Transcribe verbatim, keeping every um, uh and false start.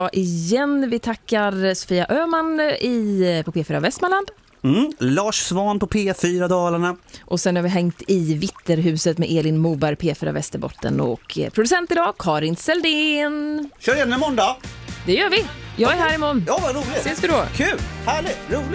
Igen, vi tackar Sofia Öhman i, på P fyra Västmanland. Mm, Lars Svan på P fyra Dalarna. Och sen har vi hängt i Vitterhuset med Elin Moberg, P fyra Västerbotten. Och producent idag, Karin Seldén. Kör igen en måndag. Det gör vi. Jag är här imorgon. Ja, vad roligt. Ses vi då. Kul, härligt, roligt.